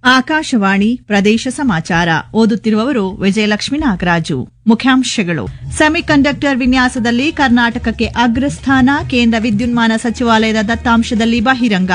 ಆಕಾಶವಾಣಿ ಪ್ರದೇಶ ಸಮಾಚಾರ ಓದುತ್ತಿರುವವರು ವಿಜಯಲಕ್ಷ್ಮೀ ನಾಗರಾಜು. ಮುಖ್ಯಾಂಶಗಳು: ಸೆಮಿಕಂಡಕ್ಟರ್ ವಿನ್ಯಾಸದಲ್ಲಿ ಕರ್ನಾಟಕಕ್ಕೆ ಅಗ್ರಸ್ಥಾನ, ಕೇಂದ್ರ ವಿದ್ಯುನ್ಮಾನ ಸಚಿವಾಲಯದ ದತ್ತಾಂಶದಲ್ಲಿ ಬಹಿರಂಗ.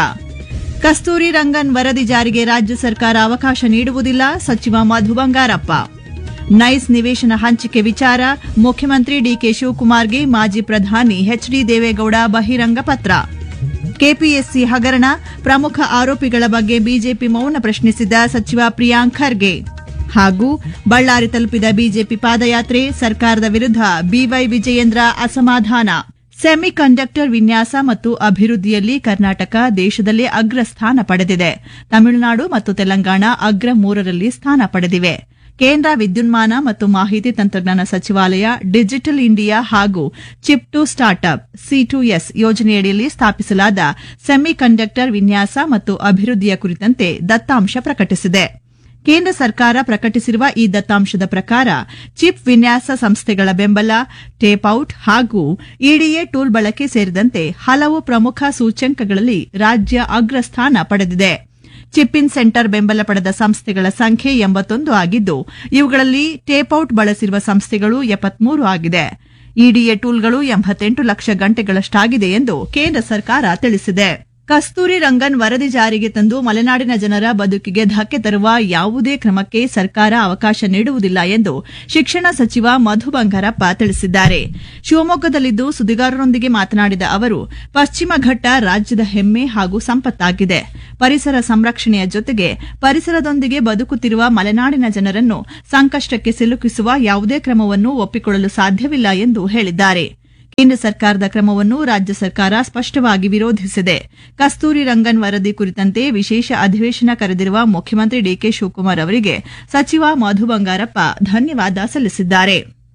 ಕಸ್ತೂರಿ ರಂಗನ್ ವರದಿ ಜಾರಿಗೆ ರಾಜ್ಯ ಸರ್ಕಾರ ಅವಕಾಶ ನೀಡುವುದಿಲ್ಲ, ಸಚಿವ ಮಧು ಬಂಗಾರಪ್ಪ. ನೈಸ್ ನಿವೇಶನ ಹಂಚಿಕೆ ವಿಚಾರ, ಮುಖ್ಯಮಂತ್ರಿ ಡಿಕೆ ಶಿವಕುಮಾರ್ಗೆ ಮಾಜಿ ಪ್ರಧಾನಿ ಎಚ್ಡಿ ದೇವೇಗೌಡ ಬಹಿರಂಗ ಪತ್ರ. ಕೆಪಿಎಸ್ಸಿ ಹಗರಣ, ಪ್ರಮುಖ ಆರೋಪಿಗಳ ಬಗ್ಗೆ ಬಿಜೆಪಿ ಮೌನ ಪ್ರಶ್ನಿಸಿದ ಸಚಿವ ಪ್ರಿಯಾಂಕ್ ಖರ್ಗೆ. ಹಾಗೂ ಬಳ್ಳಾರಿ ತಲುಪಿದ ಬಿಜೆಪಿ ಪಾದಯಾತ್ರೆ, ಸರ್ಕಾರದ ವಿರುದ್ಧ ಬಿವೈ ವಿಜಯೇಂದ್ರ ಅಸಮಾಧಾನ. ಸೆಮಿಕಂಡಕ್ಟರ್ ವಿನ್ಯಾಸ ಮತ್ತು ಅಭಿವೃದ್ಧಿಯಲ್ಲಿ ಕರ್ನಾಟಕ ದೇಶದಲ್ಲೇ ಅಗ್ರಸ್ಥಾನ ಪಡೆದಿದೆ. ತಮಿಳುನಾಡು ಮತ್ತು ತೆಲಂಗಾಣ ಅಗ್ರ 3ರಲ್ಲಿ ಸ್ಥಾನ ಪಡೆದಿವೆ. ಕೇಂದ್ರ ವಿದ್ಯುನ್ಮಾನ ಮತ್ತು ಮಾಹಿತಿ ತಂತ್ರಜ್ಞಾನ ಸಚಿವಾಲಯ ಡಿಜಿಟಲ್ ಇಂಡಿಯಾ ಹಾಗೂ ಚಿಪ್ ಟು ಸ್ಟಾರ್ಟ್ಅಪ್ C2S ಯೋಜನೆಯಡಿಯಲ್ಲಿ ಸ್ಥಾಪಿಸಲಾದ ಸೆಮಿಕಂಡಕ್ಟರ್ ವಿನ್ಯಾಸ ಮತ್ತು ಅಭಿವೃದ್ಧಿಯ ಕುರಿತಂತೆ ದತ್ತಾಂಶ ಪ್ರಕಟಿಸಿದೆ. ಕೇಂದ್ರ ಸರ್ಕಾರ ಪ್ರಕಟಿಸಿರುವ ಈ ದತ್ತಾಂಶದ ಪ್ರಕಾರ ಚಿಪ್ ವಿನ್ಯಾಸ ಸಂಸ್ಥೆಗಳ ಬೆಂಬಲ, ಟೇಪ್ಔಟ್ ಹಾಗೂ ಇಡಿಎ ಟೂಲ್ ಬಳಕೆ ಸೇರಿದಂತೆ ಹಲವು ಪ್ರಮುಖ ಸೂಚ್ಯಂಕಗಳಲ್ಲಿ ರಾಜ್ಯ ಅಗ್ರಸ್ಥಾನ ಪಡೆದಿದೆ. ಚಿಪ್ ಇನ್ ಸೆಂಟರ್ ಬೆಂಬಲ ಪಡೆದ ಸಂಸ್ಥೆಗಳ ಸಂಖ್ಯೆ 81 ಆಗಿದ್ದು, ಇವುಗಳಲ್ಲಿ ಟೇಪ್ಔಟ್ ಬಳಸಿರುವ ಸಂಸ್ಥೆಗಳು 73 ಆಗಿದೆ. ಇಡಿಎ ಟೂಲ್ಗಳು 88 ಲಕ್ಷ ಗಂಟೆಗಳಷ್ಟಾಗಿದೆ ಎಂದು ಕೇಂದ್ರ ಸರ್ಕಾರ ತಿಳಿಸಿದೆ. ಕಸ್ತೂರಿ ರಂಗನ್ ವರದಿ ಜಾರಿಗೆ ತಂದು ಮಲೆನಾಡಿನ ಜನರ ಬದುಕಿಗೆ ಧಕ್ಕೆ ತರುವ ಯಾವುದೇ ಕ್ರಮಕ್ಕೆ ಸರ್ಕಾರ ಅವಕಾಶ ನೀಡುವುದಿಲ್ಲ ಎಂದು ಶಿಕ್ಷಣ ಸಚಿವ ಮಧು ಬಂಗಾರಪ್ಪ ತಿಳಿಸಿದ್ದಾರೆ. ಶಿವಮೊಗ್ಗದಲ್ಲಿಂದು ಸುದ್ದಿಗಾರರೊಂದಿಗೆ ಮಾತನಾಡಿದ ಅವರು, ಪಶ್ಚಿಮ ಘಟ್ಟ ರಾಜ್ಯದ ಹೆಮ್ಮೆ ಹಾಗೂ ಸಂಪತ್ತಾಗಿದೆ. ಪರಿಸರ ಸಂರಕ್ಷಣೆಯ ಜೊತೆಗೆ ಪರಿಸರದೊಂದಿಗೆ ಬದುಕುತ್ತಿರುವ ಮಲೆನಾಡಿನ ಜನರನ್ನು ಸಂಕಷ್ಟಕ್ಕೆ ಸಿಲುಕಿಸುವ ಯಾವುದೇ ಕ್ರಮವನ್ನು ಒಪ್ಪಿಕೊಳ್ಳಲು ಸಾಧ್ಯವಿಲ್ಲ ಎಂದು ಹೇಳಿದ್ದಾರೆ. ಕೇಂದ್ರ ಸರ್ಕಾರದ ಕ್ರಮವನ್ನು ರಾಜ್ಯ ಸರ್ಕಾರ ಸ್ಪಷ್ಟವಾಗಿ ವಿರೋಧಿಸಿದೆ. ಕಸ್ತೂರಿ ರಂಗನ್ ವರದಿ ಕುರಿತಂತೆ ವಿಶೇಷ ಅಧಿವೇಶನ ಕರೆದಿರುವ ಮುಖ್ಯಮಂತ್ರಿ ಡಿಕೆ ಶಿವಕುಮಾರ್ ಅವರಿಗೆ ಸಚಿವ ಮಧು ಬಂಗಾರಪ್ಪ ಧನ್ಯವಾದ ಸಲ್ಲಿಸಿದ್ದಾರೆ.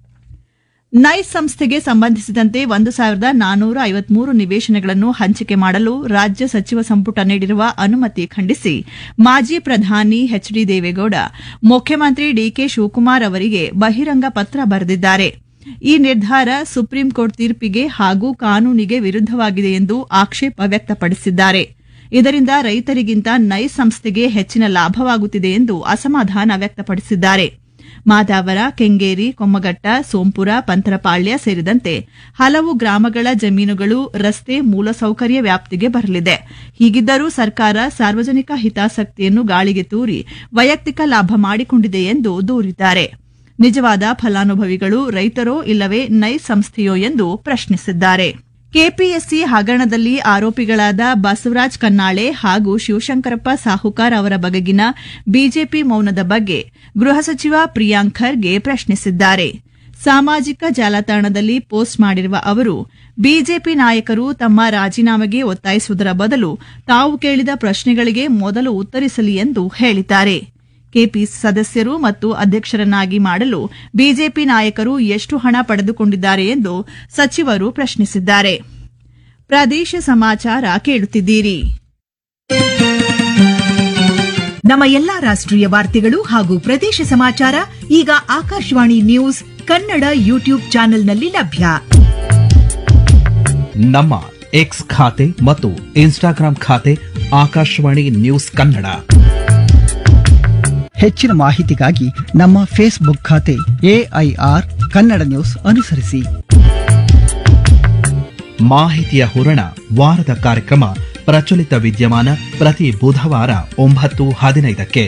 ನೈಸ್ ಸಂಸ್ಥೆಗೆ ಸಂಬಂಧಿಸಿದಂತೆ 1453 ನಿವೇಶನಗಳನ್ನು ಹಂಚಿಕೆ ಮಾಡಲು ರಾಜ್ಯ ಸಚಿವ ಸಂಪುಟ ನೀಡಿರುವ ಅನುಮತಿ ಖಂಡಿಸಿ ಮಾಜಿ ಪ್ರಧಾನಿ ಎಚ್ಡಿ ದೇವೇಗೌಡ ಮುಖ್ಯಮಂತ್ರಿ ಡಿಕೆ ಶಿವಕುಮಾರ್ ಅವರಿಗೆ ಬಹಿರಂಗ ಪತ್ರ ಬರೆದಿದ್ದಾರೆ. ಈ ನಿರ್ಧಾರ ಸುಪ್ರೀಂ ಕೋರ್ಟ್ ತೀರ್ಪಿಗೆ ಹಾಗೂ ಕಾನೂನಿಗೆ ವಿರುದ್ದವಾಗಿದೆ ಎಂದು ಆಕ್ಷೇಪ ವ್ಯಕ್ತಪಡಿಸಿದ್ದಾರೆ. ಇದರಿಂದ ರೈತರಿಗಿಂತ ನೈಸ್ ಸಂಸ್ಥೆಗೆ ಹೆಚ್ಚಿನ ಲಾಭವಾಗುತ್ತಿದೆ ಎಂದು ಅಸಮಾಧಾನ ವ್ಯಕ್ತಪಡಿಸಿದ್ದಾರೆ. ಮಾದಾವರ, ಕೆಂಗೇರಿ, ಕೊಮ್ಮಘಟ್ಟ, ಸೋಂಪುರ, ಪಂತರಪಾಳ್ಯ ಸೇರಿದಂತೆ ಹಲವು ಗ್ರಾಮಗಳ ಜಮೀನುಗಳು ರಸ್ತೆ ಮೂಲಸೌಕರ್ಯ ವ್ಯಾಪ್ತಿಗೆ ಬರಲಿದೆ. ಹೀಗಿದ್ದರೂ ಸರ್ಕಾರ ಸಾರ್ವಜನಿಕ ಹಿತಾಸಕ್ತಿಯನ್ನು ಗಾಳಿಗೆ ತೂರಿ ವೈಯಕ್ತಿಕ ಲಾಭ ಮಾಡಿಕೊಂಡಿದೆ ಎಂದು ದೂರಿದ್ದಾರೆ. ನಿಜವಾದ ಫಲಾನುಭವಿಗಳು ರೈತರೋ ಇಲ್ಲವೇ ನೈಸ್ ಸಂಸ್ಥೆಯೋ ಎಂದು ಪ್ರಶ್ನಿಸಿದ್ದಾರೆ. ಕೆಪಿಎಸ್ಸಿ ಹಗರಣದಲ್ಲಿ ಆರೋಪಿಗಳಾದ ಬಸವರಾಜ್ ಕನ್ನಾಳೆ ಹಾಗೂ ಶಿವಶಂಕರಪ್ಪ ಸಾಹುಕಾರ್ ಅವರ ಬಗೆಗಿನ ಬಿಜೆಪಿ ಮೌನದ ಬಗ್ಗೆ ಗೃಹ ಸಚಿವ ಪ್ರಿಯಾಂಕ್ ಖರ್ಗೆ ಪ್ರಶ್ನಿಸಿದ್ದಾರೆ. ಸಾಮಾಜಿಕ ಜಾಲತಾಣದಲ್ಲಿ ಪೋಸ್ಟ್ ಮಾಡಿರುವ ಅವರು, ಬಿಜೆಪಿ ನಾಯಕರು ತಮ್ಮ ರಾಜೀನಾಮೆಗೆ ಒತ್ತಾಯಿಸುವುದರ ಬದಲು ತಾವು ಕೇಳಿದ ಪ್ರಶ್ನೆಗಳಿಗೆ ಮೊದಲು ಉತ್ತರಿಸಲಿ ಎಂದು ಹೇಳಿದ್ದಾರೆ. ಕೆಪಿಸಿ ಸದಸ್ಯರು ಮತ್ತು ಅಧ್ಯಕ್ಷರನ್ನಾಗಿ ಮಾಡಲು ಬಿಜೆಪಿ ನಾಯಕರು ಎಷ್ಟು ಹಣ ಪಡೆದುಕೊಂಡಿದ್ದಾರೆ ಎಂದು ಸಚಿವರು ಪ್ರಶ್ನಿಸಿದ್ದಾರೆ. ಪ್ರದೇಶ ಸಮಾಚಾರ ಕೇಳುತ್ತಿದ್ದೀರಿ. ನಮ್ಮ ಎಲ್ಲಾ ರಾಷ್ಟ್ರೀಯ ವಾರ್ತೆಗಳು ಹಾಗೂ ಪ್ರದೇಶ ಸಮಾಚಾರ ಈಗ ಆಕಾಶವಾಣಿ ನ್ಯೂಸ್ ಕನ್ನಡ ಯೂಟ್ಯೂಬ್ ಚಾನೆಲ್ನಲ್ಲಿ ಲಭ್ಯ. ನಮ್ಮ ಎಕ್ಸ್ ಖಾತೆ ಮತ್ತು ಇನ್ಸ್ಟಾಗ್ರಾಂ ಖಾತೆ ಆಕಾಶವಾಣಿ ನ್ಯೂಸ್ ಕನ್ನಡ. ಹೆಚ್ಚಿನ ಮಾಹಿತಿಗಾಗಿ ನಮ್ಮ ಫೇಸ್ಬುಕ್ ಖಾತೆ AIR ಕನ್ನಡ ನ್ಯೂಸ್ ಅನುಸರಿಸಿ. ಮಾಹಿತಿಯ ಹೂರಣ ವಾರದ ಕಾರ್ಯಕ್ರಮ ಪ್ರಚಲಿತ ವಿದ್ಯಮಾನ ಪ್ರತಿ ಬುಧವಾರ 9:15ಕ್ಕೆ.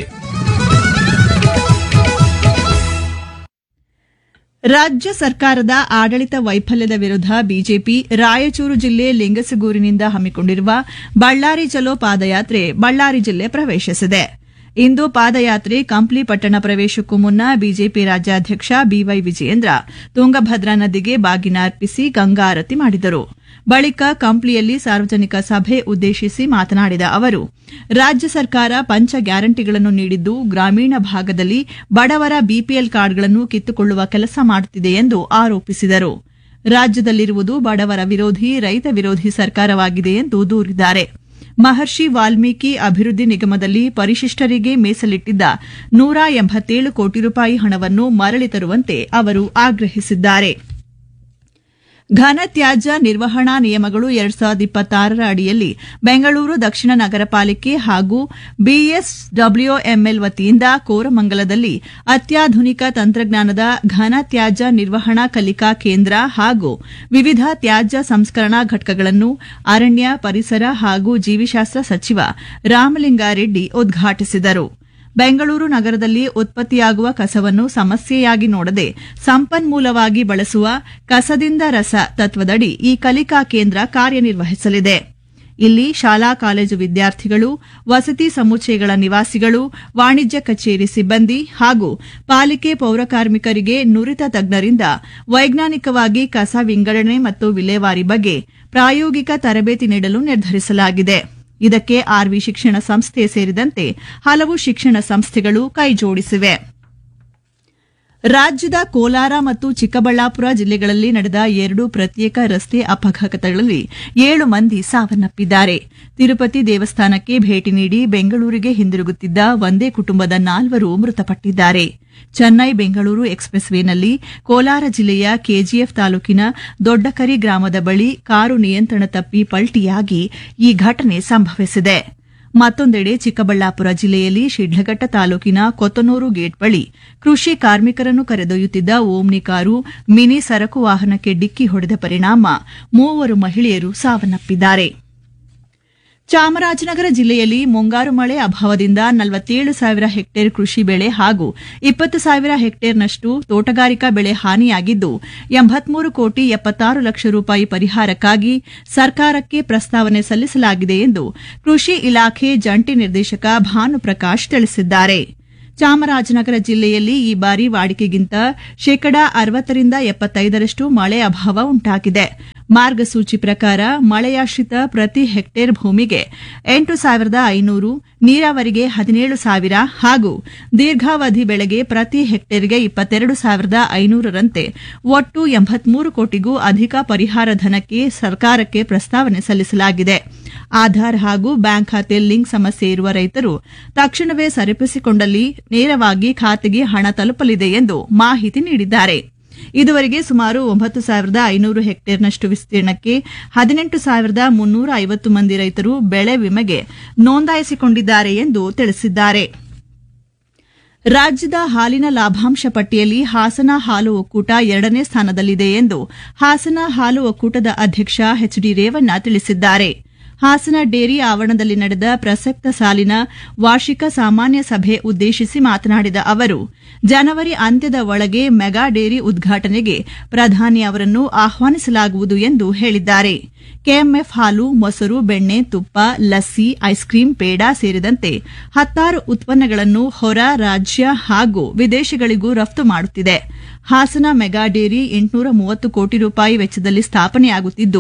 ರಾಜ್ಯ ಸರ್ಕಾರದ ಆಡಳಿತ ವೈಫಲ್ಯದ ವಿರುದ್ಧ ಬಿಜೆಪಿ ರಾಯಚೂರು ಜಿಲ್ಲೆ ಲಿಂಗಸಗೂರಿನಿಂದ ಹಮ್ಮಿಕೊಂಡಿರುವ ಬಳ್ಳಾರಿ ಚಲೋ ಪಾದಯಾತ್ರೆ ಬಳ್ಳಾರಿ ಜಿಲ್ಲೆ ಪ್ರವೇಶಿಸಿದೆ. ಇಂದು ಪಾದಯಾತ್ರೆ ಕಂಪ್ಲಿ ಪಟ್ಟಣ ಪ್ರವೇಶಕ್ಕೂ ಮುನ್ನ ಬಿಜೆಪಿ ರಾಜ್ಯಾಧ್ಯಕ್ಷ ಬಿವೈ ವಿಜಯೇಂದ್ರ ತುಂಗಭದ್ರಾ ನದಿಗೆ ಬಾಗಿನ ಅರ್ಪಿಸಿ ಗಂಗಾ ಆರತಿ ಮಾಡಿದರು. ಬಳಿಕ ಕಂಪ್ಲಿಯಲ್ಲಿ ಸಾರ್ವಜನಿಕ ಸಭೆ ಉದ್ದೇಶಿಸಿ ಮಾತನಾಡಿದ ಅವರು, ರಾಜ್ಯ ಸರ್ಕಾರ ಪಂಚ ಗ್ಯಾರಂಟಿಗಳನ್ನು ನೀಡಿದ್ದು ಗ್ರಾಮೀಣ ಭಾಗದಲ್ಲಿ ಬಡವರ ಬಿಪಿಎಲ್ ಕಾರ್ಡ್ಗಳನ್ನು ಕಿತ್ತುಕೊಳ್ಳುವ ಕೆಲಸ ಮಾಡುತ್ತಿದೆ ಎಂದು ಆರೋಪಿಸಿದರು. ರಾಜ್ಯದಲ್ಲಿರುವುದು ಬಡವರ ವಿರೋಧಿ, ರೈತ ವಿರೋಧಿ ಸರ್ಕಾರವಾಗಿದೆ ಎಂದು ದೂರಿದ್ದಾರೆ. ಮಹರ್ಷಿ ವಾಲ್ಮೀಕಿ ಅಭಿವೃದ್ಧಿ ನಿಗಮದಲ್ಲಿ ಪರಿಶಿಷ್ಟರಿಗೆ ಮೀಸಲಿಟ್ಟಿದ್ದ 187 ಕೋಟಿ ರೂಪಾಯಿ ಹಣವನ್ನು ಮರಳಿ ತರುವಂತೆ ಅವರು ಆಗ್ರಹಿಸಿದ್ದಾರೆ. ಘನ ತ್ಯಾಜ್ಯ ನಿರ್ವಹಣಾ ನಿಯಮಗಳು 2026 ಅಡಿಯಲ್ಲಿ ಬೆಂಗಳೂರು ದಕ್ಷಿಣ ನಗರ ಪಾಲಿಕೆ ಹಾಗೂ ಬಿಎಸ್ಡಬ್ಲ್ಯೂಎಂಎಲ್ ವತಿಯಿಂದ ಕೋರಮಂಗಲದಲ್ಲಿ ಅತ್ಯಾಧುನಿಕ ತಂತ್ರಜ್ಞಾನದ ಘನ ತ್ಯಾಜ್ಯ ನಿರ್ವಹಣಾ ಕಲಿಕಾ ಕೇಂದ್ರ ಹಾಗೂ ವಿವಿಧ ತ್ಯಾಜ್ಯ ಸಂಸ್ಕರಣಾ ಘಟಕಗಳನ್ನು ಅರಣ್ಯ ಪರಿಸರ ಹಾಗೂ ಜೀವಿಶಾಸ್ತ್ರ ಸಚಿವ ರಾಮಲಿಂಗಾರೆಡ್ಡಿ ಉದ್ಘಾಟಿಸಿದರು. ಬೆಂಗಳೂರು ನಗರದಲ್ಲಿ ಉತ್ಪತ್ತಿಯಾಗುವ ಕಸವನ್ನು ಸಮಸ್ಯೆಯಾಗಿ ನೋಡದೆ ಸಂಪನ್ಮೂಲವಾಗಿ ಬಳಸುವ ಕಸದಿಂದ ರಸ ತತ್ವದಡಿ ಈ ಕಲಿಕಾ ಕೇಂದ್ರ ಕಾರ್ಯನಿರ್ವಹಿಸಲಿದೆ. ಇಲ್ಲಿ ಶಾಲಾ ಕಾಲೇಜು ವಿದ್ಯಾರ್ಥಿಗಳು, ವಸತಿ ಸಮುಚ್ಚಯಗಳ ನಿವಾಸಿಗಳು, ವಾಣಿಜ್ಯ ಕಚೇರಿ ಸಿಬ್ಬಂದಿ ಹಾಗೂ ಪಾಲಿಕೆ ಪೌರಕಾರ್ಮಿಕರಿಗೆ ನುರಿತ ತಜ್ಞರಿಂದ ವೈಜ್ಞಾನಿಕವಾಗಿ ಕಸ ವಿಂಗಡಣೆ ಮತ್ತು ವಿಲೇವಾರಿ ಬಗ್ಗೆ ಪ್ರಾಯೋಗಿಕ ತರಬೇತಿ ನೀಡಲು ನಿರ್ಧರಿಸಲಾಗಿದೆ. ಇದಕ್ಕೆ ಆರ್ವಿ ಶಿಕ್ಷಣ ಸಂಸ್ಥೆ ಸೇರಿದಂತೆ ಹಲವು ಶಿಕ್ಷಣ ಸಂಸ್ಥೆಗಳು ಕೈಜೋಡಿಸಿವೆ. ರಾಜ್ಯದ ಕೋಲಾರ ಮತ್ತು ಚಿಕ್ಕಬಳ್ಳಾಪುರ ಜಿಲ್ಲೆಗಳಲ್ಲಿ ನಡೆದ 2 ಪ್ರತ್ಯೇಕ ರಸ್ತೆ ಅಪಘಾತಗಳಲ್ಲಿ 7 ಮಂದಿ ಸಾವನ್ನಪ್ಪಿದ್ದಾರೆ. ತಿರುಪತಿ ದೇವಸ್ಥಾನಕ್ಕೆ ಭೇಟಿ ನೀಡಿ ಬೆಂಗಳೂರಿಗೆ ಹಿಂದಿರುಗುತ್ತಿದ್ದ ಒಂದೇ ಕುಟುಂಬದ 4 ಮೃತಪಟ್ಟಿದ್ದಾರೆ. ಚೆನ್ನೈ ಬೆಂಗಳೂರು ಎಕ್ಸ್ಪ್ರೆಸ್ ವೇನಲ್ಲಿ ಕೋಲಾರ ಜಿಲ್ಲೆಯ ಕೆಜಿಎಫ್ ತಾಲೂಕಿನ ದೊಡ್ಡಕರಿ ಗ್ರಾಮದ ಬಳಿ ಕಾರು ನಿಯಂತ್ರಣ ತಪ್ಪಿ ಪಲ್ಟಿಯಾಗಿ ಈ ಘಟನೆ ಸಂಭವಿಸಿದೆ. ಮತ್ತೊಂದೆಡೆ ಚಿಕ್ಕಬಳ್ಳಾಪುರ ಜಿಲ್ಲೆಯಲ್ಲಿ ಶಿಡ್ಲಘಟ್ಟ ತಾಲೂಕಿನ ಕೊತ್ತನೂರು ಗೇಟ್ ಬಳಿ ಕೃಷಿ ಕಾರ್ಮಿಕರನ್ನು ಕರೆದೊಯ್ಯುತ್ತಿದ್ದ ಓಮ್ನಿ ಕಾರು ಮಿನಿ ಸರಕು ವಾಹನಕ್ಕೆ ಡಿಕ್ಕಿ ಹೊಡೆದ ಪರಿಣಾಮ 3 ಮಹಿಳೆಯರು ಸಾವನ್ನಪ್ಪಿದ್ದಾರೆ. ಚಾಮರಾಜನಗರ ಜಿಲ್ಲೆಯಲ್ಲಿ ಮುಂಗಾರು ಮಳೆ ಅಭಾವದಿಂದ 47,000 ಹೆಕ್ಟೇರ್ ಕೃಷಿ ಬೆಳೆ ಹಾಗೂ 20,000 ಹೆಕ್ಟೇರ್ನಷ್ಟು ತೋಟಗಾರಿಕಾ ಬೆಳೆ ಹಾನಿಯಾಗಿದ್ದು 83 ಕೋಟಿ 76 ಲಕ್ಷ ರೂಪಾಯಿ ಪರಿಹಾರಕ್ಕಾಗಿ ಸರ್ಕಾರಕ್ಕೆ ಪ್ರಸ್ತಾವನೆ ಸಲ್ಲಿಸಲಾಗಿದೆ ಎಂದು ಕೃಷಿ ಇಲಾಖೆ ಜಂಟಿ ನಿರ್ದೇಶಕ ಭಾನುಪ್ರಕಾಶ್ ತಿಳಿಸಿದ್ದಾರೆ. ಚಾಮರಾಜನಗರ ಜಿಲ್ಲೆಯಲ್ಲಿ ಈ ಬಾರಿ ವಾಡಿಕೆಗಿಂತ 60-75% ಮಳೆ ಅಭಾವ ಉಂಟಾಗಿದೆ. ಮಾರ್ಗಸೂಚಿ ಪ್ರಕಾರ ಮಳೆಯಾಶ್ರಿತ ಪ್ರತಿ ಹೆಕ್ಟೇರ್ ಭೂಮಿಗೆ 8,500, ನೀರಾವರಿಗೆ 17,000 ಹಾಗೂ ದೀರ್ಘಾವಧಿ ಬೆಳೆಗೆ ಪ್ರತಿ ಹೆಕ್ಟೇರ್ಗೆ 22,500ರಂತೆ ಒಟ್ಟು 83 ಕೋಟಿಗೂ ಅಧಿಕ ಪರಿಹಾರ ಧನಕ್ಕೆ ಸರ್ಕಾರಕ್ಕೆ ಪ್ರಸ್ತಾವನೆ ಸಲ್ಲಿಸಲಾಗಿದೆ. ಆಧಾರ್ ಹಾಗೂ ಬ್ಯಾಂಕ್ ಖಾತೆ ಲಿಂಕ್ ಸಮಸ್ಯೆ ಇರುವ ರೈತರು ತಕ್ಷಣವೇ ಸರಿಪಡಿಸಿಕೊಂಡಲ್ಲಿ ನೇರವಾಗಿ ಖಾತೆಗೆ ಹಣ ತಲುಪಲಿದೆ ಎಂದು ಮಾಹಿತಿ ನೀಡಿದ್ದಾರೆ. ಇದುವರೆಗೆ ಸುಮಾರು 9,500 ಹೆಕ್ಟೇರ್ನಷ್ಟು ವಿಸ್ತೀರ್ಣಕ್ಕೆ 18,350 ಮಂದಿ ರೈತರು ಬೆಳೆ ವಿಮೆಗೆ ನೋಂದಾಯಿಸಿಕೊಂಡಿದ್ದಾರೆ ಎಂದು ತಿಳಿಸಿದ್ದಾರೆ. ರಾಜ್ಯದ ಹಾಲಿನ ಲಾಭಾಂಶ ಪಟ್ಟಿಯಲ್ಲಿ ಹಾಸನ ಹಾಲು ಒಕ್ಕೂಟ 2ನೇ ಸ್ಥಾನದಲ್ಲಿದೆ ಎಂದು ಹಾಸನ ಹಾಲು ಒಕ್ಕೂಟದ ಅಧ್ಯಕ್ಷ ಎಚ್ಡಿ ರೇವಣ್ಣ ತಿಳಿಸಿದ್ದಾರೆ. ಹಾಸನ ಡೇರಿ ಆವರಣದಲ್ಲಿ ನಡೆದ ಪ್ರಸಕ್ತ ಸಾಲಿನ ವಾರ್ಷಿಕ ಸಾಮಾನ್ಯ ಸಭೆ ಉದ್ದೇಶಿಸಿ ಮಾತನಾಡಿದ ಅವರು, ಜನವರಿ ಅಂತ್ಯದ ಒಳಗೆ ಮೆಗಾ ಡೇರಿ ಉದ್ಘಾಟನೆಗೆ ಪ್ರಧಾನಿ ಅವರನ್ನು ಆಹ್ವಾನಿಸಲಾಗುವುದು ಎಂದು ಹೇಳಿದ್ದಾರೆ. ಕೆಎಂಎಫ್ ಹಾಲು, ಮೊಸರು, ಬೆಣ್ಣೆ, ತುಪ್ಪ, ಲಸ್ಸಿ, ಐಸ್ ಕ್ರೀಂ, ಪೇಡ ಸೇರಿದಂತೆ 10 ಉತ್ಪನ್ನಗಳನ್ನು ಹೊರ ರಾಜ್ಯ ಹಾಗೂ ವಿದೇಶಗಳಿಗೂ ರಫ್ತು ಮಾಡುತ್ತಿದೆ. ಹಾಸನ ಮೆಗಾ ಡೇರಿ 830 ಕೋಟಿ ರೂಪಾಯಿ ವೆಚ್ಚದಲ್ಲಿ ಸ್ಥಾಪನೆಯಾಗುತ್ತಿದ್ದು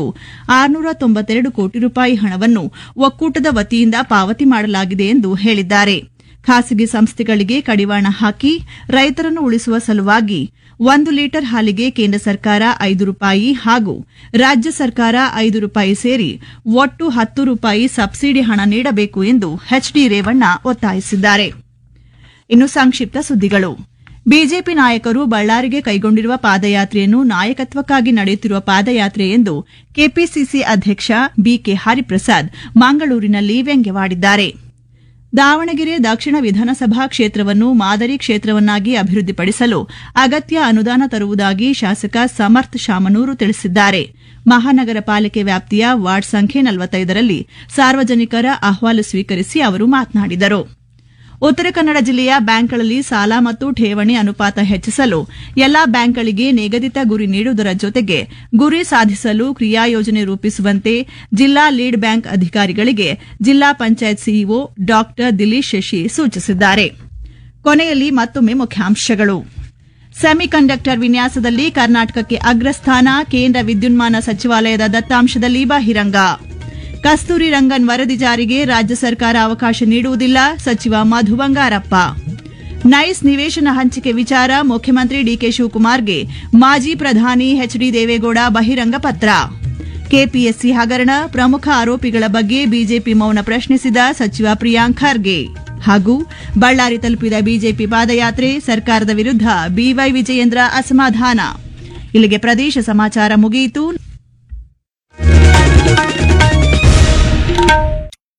692 ಕೋಟಿ ರೂಪಾಯಿ ಹಣವನ್ನು ಒಕ್ಕೂಟದ ವತಿಯಿಂದ ಪಾವತಿ ಮಾಡಲಾಗಿದೆ ಎಂದು ಹೇಳಿದ್ದಾರೆ. ಖಾಸಗಿ ಸಂಸ್ಥೆಗಳಿಗೆ ಕಡಿವಾಣ ಹಾಕಿ ರೈತರನ್ನು ಉಳಿಸುವ ಸಲುವಾಗಿ 1 ಲೀಟರ್ ಹಾಲಿಗೆ ಕೇಂದ್ರ ಸರ್ಕಾರ 5 ರೂಪಾಯಿ ಹಾಗೂ ರಾಜ್ಯ ಸರ್ಕಾರ 5 ರೂಪಾಯಿ ಸೇರಿ ಒಟ್ಟು 10 ರೂಪಾಯಿ ಸಬ್ಸಿಡಿ ಹಣ ನೀಡಬೇಕು ಎಂದು ಎಚ್ಡಿ ರೇವಣ್ಣ ಒತ್ತಾಯಿಸಿದ್ದಾರೆ. ಇನ್ನು ಸಂಕ್ಷಿಪ್ತ ಸುದ್ದಿಗಳು. ಬಿಜೆಪಿ ನಾಯಕರು ಬಳ್ಳಾರಿಗೆ ಕೈಗೊಂಡಿರುವ ಪಾದಯಾತ್ರೆಯನ್ನು ನಾಯಕತ್ವಕ್ಕಾಗಿ ನಡೆಯುತ್ತಿರುವ ಪಾದಯಾತ್ರೆ ಎಂದು ಕೆಪಿಸಿಸಿ ಅಧ್ಯಕ್ಷ ಬಿಕೆ ಹರಿಪ್ರಸಾದ್ ಮಂಗಳೂರಿನಲ್ಲಿ ವ್ಯಂಗ್ಯವಾಡಿದ್ದಾರೆ. ದಾವಣಗೆರೆ ದಕ್ಷಿಣ ವಿಧಾನಸಭಾ ಕ್ಷೇತ್ರವನ್ನು ಮಾದರಿ ಕ್ಷೇತ್ರವನ್ನಾಗಿ ಅಭಿವೃದ್ಧಿಪಡಿಸಲು ಅಗತ್ಯ ಅನುದಾನ ತರುವುದಾಗಿ ಶಾಸಕ ಸಮರ್ಥ್ ಶಾಮನೂರು ತಿಳಿಸಿದ್ದಾರೆ. ಮಹಾನಗರ ಪಾಲಿಕೆ ವ್ಯಾಪ್ತಿಯ ವಾರ್ಡ್ ಸಂಖ್ಯೆ 45ರಲ್ಲಿ ಸಾರ್ವಜನಿಕರ ಅಹವಾಲು ಸ್ವೀಕರಿಸಿ ಅವರು ಮಾತನಾಡಿದರು. ಉತ್ತರ ಕನ್ನಡ ಜಿಲ್ಲೆಯ ಬ್ಯಾಂಕ್ಗಳಲ್ಲಿ ಸಾಲ ಮತ್ತು ಠೇವಣಿ ಅನುಪಾತ ಹೆಚ್ಚಿಸಲು ಎಲ್ಲಾ ಬ್ಯಾಂಕ್ಗಳಿಗೆ ನಿಗದಿತ ಗುರಿ ನೀಡುವುದರ ಜೊತೆಗೆ ಗುರಿ ಸಾಧಿಸಲು ಕ್ರಿಯಾಯೋಜನೆ ರೂಪಿಸುವಂತೆ ಜಿಲ್ಲಾ ಲೀಡ್ ಬ್ಯಾಂಕ್ ಅಧಿಕಾರಿಗಳಿಗೆ ಜಿಲ್ಲಾ ಪಂಚಾಯತ್ ಸಿಇಒ ಡಾ ದಿಲೀಶ್ ಶಶಿ ಸೂಚಿಸಿದ್ದಾರೆ. ಕೊನೆಯಲ್ಲಿ ಮತ್ತೊಮ್ಮೆ ಮುಖ್ಯಾಂಶಗಳು. ಸೆಮಿಕಂಡಕ್ಟರ್ ವಿನ್ಯಾಸದಲ್ಲಿ ಕರ್ನಾಟಕಕ್ಕೆ ಅಗ್ರಸ್ಥಾನ, ಕೇಂದ್ರ ವಿದ್ಯುನ್ಮಾನ ಸಚಿವಾಲಯದ ದತ್ತಾಂಶದಲ್ಲಿ ಬಹಿರಂಗ. ಕಸ್ತೂರಿ ರಂಗನ್ ವರದಿ ಜಾರಿಗೆ ರಾಜ್ಯ ಸರ್ಕಾರ ಅವಕಾಶ ನೀಡುವುದಿಲ್ಲ, ಸಚಿವ ಮಧು ಬಂಗಾರಪ್ಪ. ನೈಸ್ ನಿವೇಶನ ಹಂಚಿಕೆ ವಿಚಾರ ಮುಖ್ಯಮಂತ್ರಿ ಡಿಕೆ ಶಿವಕುಮಾರ್ಗೆ ಮಾಜಿ ಪ್ರಧಾನಿ ಎಚ್ಡಿ ದೇವೇಗೌಡ ಬಹಿರಂಗ ಪತ್ರ. ಕೆಪಿಎಸ್ಸಿ ಹಗರಣ ಪ್ರಮುಖ ಆರೋಪಿಗಳ ಬಗ್ಗೆ ಬಿಜೆಪಿ ಮೌನ ಪ್ರಶ್ನಿಸಿದ ಸಚಿವ ಪ್ರಿಯಾಂಕ್ ಖರ್ಗೆ. ಹಾಗೂ ಬಳ್ಳಾರಿ ತಲುಪಿದ ಬಿಜೆಪಿ ಪಾದಯಾತ್ರೆ, ಸರ್ಕಾರದ ವಿರುದ್ಧ ಬಿವೈ ವಿಜಯೇಂದ್ರ ಅಸಮಾಧಾನ. ಇಲ್ಲಿಗೆ ಪ್ರದೇಶ ಸಮಾಚಾರ ಮುಗಿಯಿತು.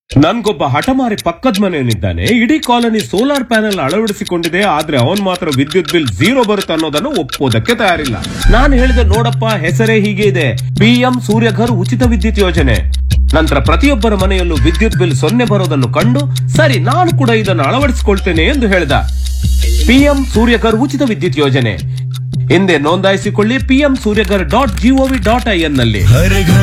ನನ್ಗೊಬ್ಬ ಹಠಮಾರಿ ಪಕ್ಕದ ಮನೆಯವನಿದ್ದಾನೆ, ಇಡೀ ಕಾಲನಿ ಸೋಲಾರ್ ಪ್ಯಾನೆಲ್ ಅಳವಡಿಸಿಕೊಂಡಿದೆ, ಆದ್ರೆ ಅವನ್ ಮಾತ್ರ ವಿದ್ಯುತ್ ಬಿಲ್ 0 ಬರುತ್ತೆ ಅನ್ನೋದನ್ನು ಒಪ್ಪೋದಕ್ಕೆ ತಯಾರಿಲ್ಲ. ನಾನು ಹೇಳಿದೆ, ನೋಡಪ್ಪ, ಹೆಸರೇ ಹೀಗೆ ಇದೆ, PM ಸೂರ್ಯಘರ್ ಉಚಿತ ವಿದ್ಯುತ್ ಯೋಜನೆ. ನಂತರ ಪ್ರತಿಯೊಬ್ಬರ ಮನೆಯಲ್ಲೂ ವಿದ್ಯುತ್ ಬಿಲ್ 0 ಬರೋದನ್ನು ಕಂಡು, ಸರಿ ನಾನು ಕೂಡ ಇದನ್ನು ಅಳವಡಿಸಿಕೊಳ್ತೇನೆ ಎಂದು ಹೇಳಿದ. PM ಸೂರ್ಯಘರ್ ಉಚಿತ ವಿದ್ಯುತ್ ಯೋಜನೆ ಹಿಂದೆ ನೋಂದಾಯಿಸಿಕೊಳ್ಳಿ, PM ಸೂರ್ಯಘರ್ .gov.in ನಲ್ಲಿ.